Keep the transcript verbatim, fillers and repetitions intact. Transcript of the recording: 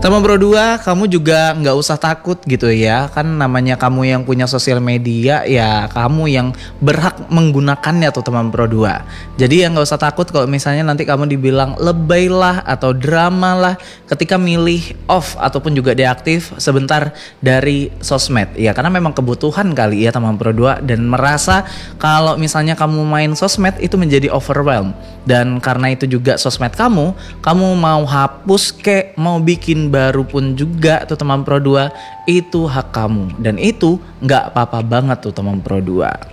Teman Pro dua, kamu juga nggak usah takut gitu ya. Kan namanya kamu yang punya sosial media, ya kamu yang berhak menggunakannya tuh teman Pro dua. Jadi ya nggak usah takut kalau misalnya nanti kamu dibilang lebay lah atau drama lah ketika milih off ataupun juga deaktif sebentar dari sosmed. Ya karena memang kebutuhan kali ya teman Pro dua, dan merasa kalau misalnya kamu main sosmed itu menjadi overwhelm. Dan karena itu juga sosmed kamu, kamu mau hapus kek, mau bikin baru pun juga tuh teman Pro dua, itu hak kamu, dan itu nggak apa-apa banget tuh teman Pro dua.